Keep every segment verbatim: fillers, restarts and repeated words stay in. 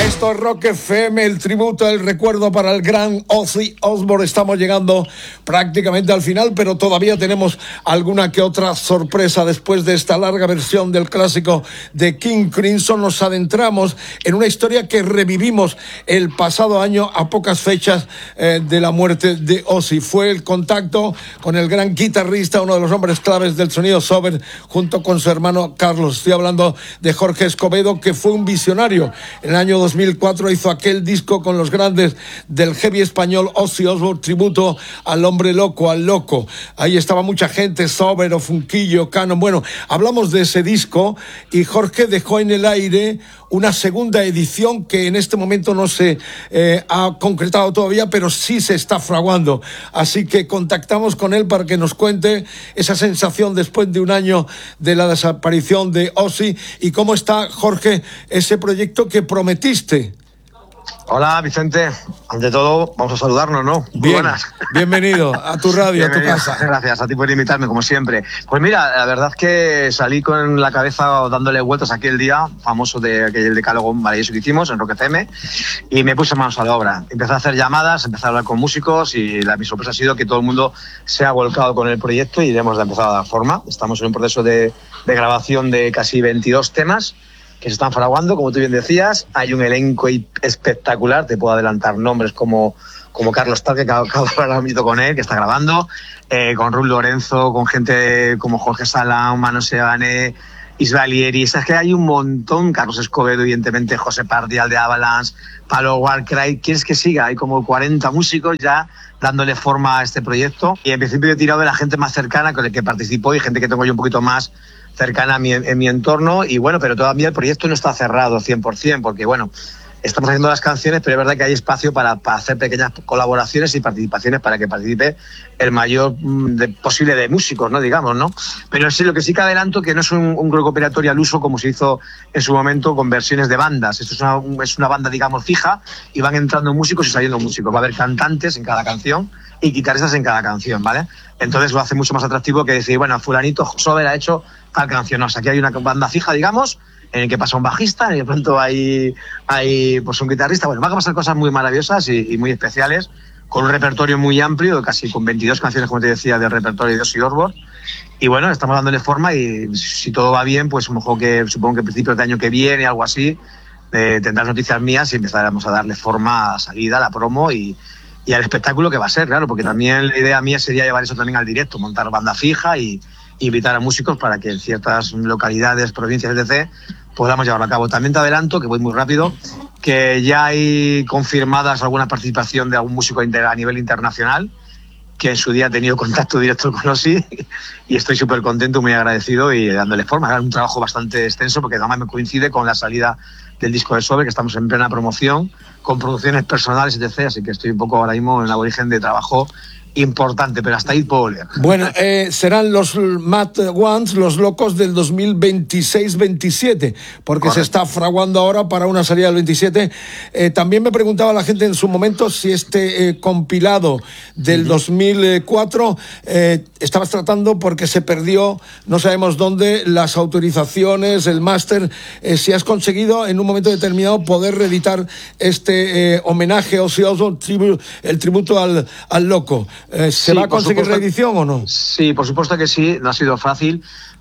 Esto es Rock F M, el tributo, el recuerdo para el gran Ozzy Osbourne. Estamos llegando prácticamente al final, pero todavía tenemos alguna que otra sorpresa. Después de esta larga versión del clásico de King Crimson, nos adentramos en una historia que revivimos el pasado año a pocas fechas eh, de la muerte de Ozzy. Fue el contacto con el gran guitarrista, uno de los hombres claves del sonido sober, junto con su hermano Carlos. Estoy hablando de Jorge Escobedo, que fue un visionario. En el año dos mil cuatro hizo aquel disco con los grandes del heavy español, Ozzy Osbourne, tributo al hombre loco, al loco. Ahí estaba mucha gente, Sober, Funquillo, Canon. Bueno, hablamos de ese disco y Jorge dejó en el aire una segunda edición que en este momento no se eh, ha concretado todavía, pero sí se está fraguando. Así que contactamos con él para que nos cuente esa sensación después de un año de la desaparición de Ozzy y cómo está, Jorge, ese proyecto que prometiste. Hola, Vicente. Ante todo, vamos a saludarnos, ¿no? Muy Bien, buenas. Bienvenido a tu radio, a tu casa. Gracias a ti por invitarme, como siempre. Pues mira, la verdad es que salí con la cabeza dándole vueltas aquel día famoso de aquel decálogo maravilloso que hicimos en Rock F M y me puse manos a la obra. Empecé a hacer llamadas, empecé a hablar con músicos y la, mi sorpresa ha sido que todo el mundo se ha volcado con el proyecto y le hemos empezado a dar forma. Estamos en un proceso de, de grabación de casi veintidós temas que se están fraguando, como tú bien decías. Hay un elenco espectacular, te puedo adelantar nombres como, como Carlos Tal, que acabo de hablar mismo con él, que está grabando, eh, con Ruth Lorenzo, con gente como Jorge Salán, Mano Sebane, Isvalieri. Es que hay un montón, Carlos Escobedo, evidentemente, José Pardial de Avalanche, Palo Warcry. ¿Quieres que siga? Hay como cuarenta músicos ya dándole forma a este proyecto y en principio he tirado de la gente más cercana con la que participó y gente que tengo yo un poquito más cercana a mi, en mi entorno y bueno, pero todavía el proyecto no está cerrado cien por ciento porque bueno, estamos haciendo las canciones, pero es verdad que hay espacio para, para hacer pequeñas colaboraciones y participaciones para que participe el mayor de, posible de músicos, ¿no? Digamos, ¿no? Pero sí, lo que sí que adelanto que no es un, un grupo operatorio al uso como se hizo en su momento con versiones de bandas. Esto es una, es una banda, digamos, fija y van entrando músicos y saliendo músicos. Va a haber cantantes en cada canción y guitarristas en cada canción, ¿vale? Entonces lo hace mucho más atractivo que decir, bueno, fulanito Sober ha hecho tal canción. No, o sea, aquí hay una banda fija, digamos, en el que pasa un bajista, y de pronto hay, hay pues un guitarrista. Bueno, van a pasar cosas muy maravillosas y, y muy especiales, con un repertorio muy amplio, casi con veintidós canciones, como te decía, del repertorio de Ozzy Osbourne. Y bueno, estamos dándole forma y si todo va bien, pues a lo mejor que, supongo que a principios de año que viene, algo así, eh, tendrás noticias mías y empezaremos a darle forma a salida, a la promo y, y al espectáculo que va a ser, claro, porque también la idea mía sería llevar eso también al directo, montar banda fija y invitar a músicos para que en ciertas localidades, provincias, etcétera, podamos llevarlo a cabo. También te adelanto, que voy muy rápido, que ya hay confirmadas alguna participación de algún músico a nivel internacional, que en su día ha tenido contacto directo con Ozzy y estoy súper contento, muy agradecido y dándole forma. Es un trabajo bastante extenso porque además me coincide con la salida del disco de Sober, que estamos en plena promoción, con producciones personales, etcétera. Así que estoy un poco ahora mismo en la origen de trabajo importante, pero hasta ahí puedo leer. Bueno, eh, serán los Mad Ones, los locos del dos mil veintiséis veintisiete, porque Correcto. Se está fraguando ahora para una salida del veintisiete. Eh, también me preguntaba la gente en su momento si este eh, compilado del uh-huh. dos mil cuatro eh, estabas tratando porque se perdió, no sabemos dónde, las autorizaciones, el máster, eh, si has conseguido en un momento determinado poder reeditar este eh, homenaje a Ozzy Osbourne, tribu- el tributo al, al loco. ¿Se sí, va a conseguir reedición o no? Sí, por supuesto que sí, no ha sido fácil,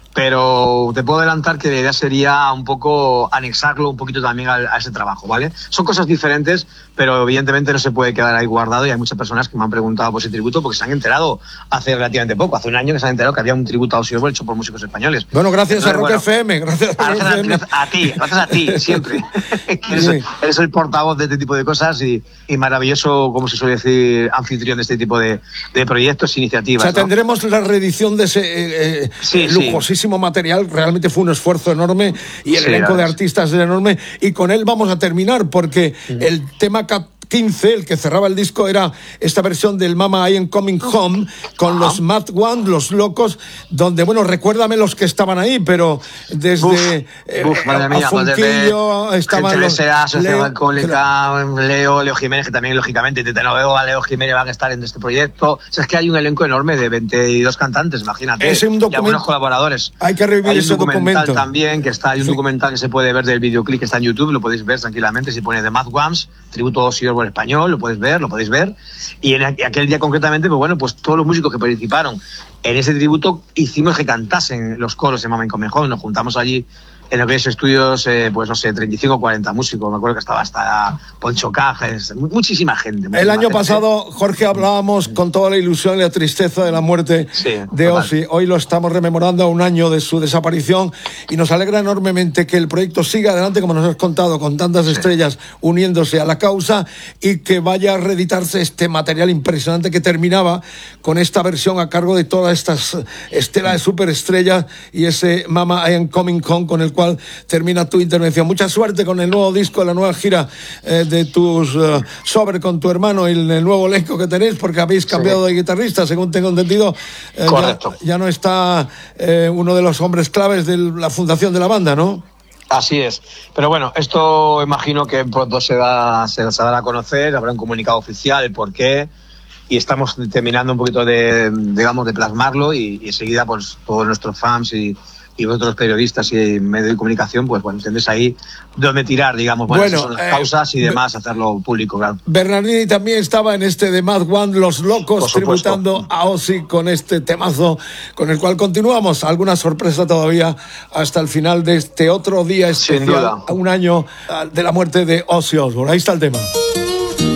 pero te puedo adelantar que la idea sería un poco anexarlo un poquito también a, a ese trabajo, ¿vale? Son cosas diferentes, pero evidentemente no se puede quedar ahí guardado y hay muchas personas que me han preguntado por ese tributo porque se han enterado hace relativamente poco, hace un año que se han enterado que había un tributo a Ozzy Osbourne hecho por músicos españoles. Bueno, gracias Entonces, a Rock bueno, F M, gracias a, gracias, a, gracias a ti, gracias a ti, siempre. eres, sí. eres el portavoz de este tipo de cosas y, y maravilloso, como se suele decir, anfitrión de este tipo de, de proyectos, iniciativas. O sea, ¿no? tendremos la reedición de ese eh, sí, lujosísimo sí. material. Realmente fue un esfuerzo enorme y el sí, elenco de artistas es enorme y con él vamos a terminar porque sí. el tema cap quince, el que cerraba el disco era esta versión del Mama I Am Coming Home, con los Mad One, los locos, donde, bueno, recuérdame los que estaban ahí, pero desde uf, eh, uf, madre mía, Afunquillo, pues estaban los... Leo, Alcohólica, Leo, Leo Jiménez, que también, lógicamente, te no veo a Leo Jiménez van a estar en este proyecto. O sea, es que hay un elenco enorme de veintidós cantantes, imagínate. Es un documento, y algunos colaboradores. Hay que revivir hay ese un documental documento. También, que está, hay un sí. documental que se puede ver del videoclip que está en YouTube, lo podéis ver tranquilamente, si pone The Mad Ones, tributo a Ozzy Osbourne español, lo podéis ver, lo podéis ver. Y en aquel día concretamente, pues bueno, pues todos los músicos que participaron en ese tributo hicimos que cantasen los coros en Mama I Am Coming Home. Nos juntamos allí en lo que es estudios, eh, pues no sé, treinta y cinco o cuarenta músicos. Me acuerdo que estaba hasta Poncho Cajes, muchísima gente. Muchísima el año gente. pasado, Jorge, hablábamos con toda la ilusión y la tristeza de la muerte sí, de Ozzy. Hoy lo estamos rememorando a un año de su desaparición y nos alegra enormemente que el proyecto siga adelante, como nos has contado, con tantas sí. estrellas uniéndose a la causa, y que vaya a reeditarse este material impresionante que terminaba con esta versión a cargo de todas estas estelas de superestrellas y ese Mama I Am Coming Home con el cual termina tu intervención. Mucha suerte con el nuevo disco, la nueva gira eh, de tus uh, Sober con tu hermano y el, el nuevo elenco que tenéis, porque habéis cambiado sí. de guitarrista, según tengo entendido. Eh, Correcto. Ya, ya no está eh, uno de los hombres claves de la fundación de la banda, ¿no? Así es. Pero bueno, esto imagino que pronto se va, se, se dará a conocer, habrá un comunicado oficial, el porqué, y estamos terminando un poquito de, digamos, de plasmarlo, y, y enseguida pues todos nuestros fans y y vosotros periodistas y medios de comunicación, pues bueno, tendréis ahí donde tirar, digamos, bueno, bueno son las eh, causas y demás, hacerlo público, claro. Bernardini también estaba en este de Mad One, Los Locos, tributando a Ozzy con este temazo, con el cual continuamos. Alguna sorpresa todavía hasta el final de este otro día especial, sin duda, un año de la muerte de Ozzy Osbourne. Ahí está el tema.